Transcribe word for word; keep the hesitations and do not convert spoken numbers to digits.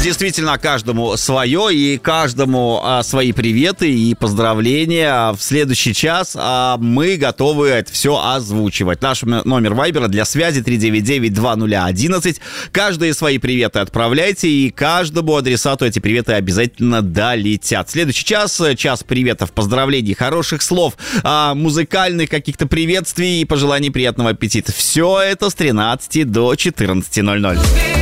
Действительно, каждому свое, и каждому а, свои приветы и поздравления. В следующий час а, мы готовы это все озвучивать. Наш номер вайбера для связи три девять девять два ноль один один. Каждые свои приветы отправляйте, и каждому адресату эти приветы обязательно долетят. Следующий час, час приветов, поздравлений, хороших слов, а, музыкальных каких-то приветствий и пожеланий приятного аппетита. Все это с тринадцати до четырнадцати ноль ноль.